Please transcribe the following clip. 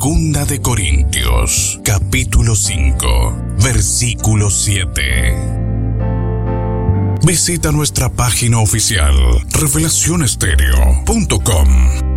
Segunda de Corintios, capítulo 5, versículo 7. Visita nuestra página oficial revelacionestereo.com.